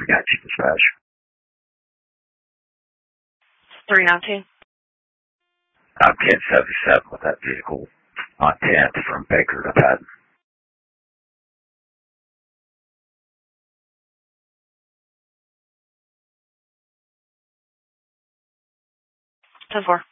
we got you, dispatch. 392. I'm 1077 with that vehicle on 10th from Baker to Patton. 10-4.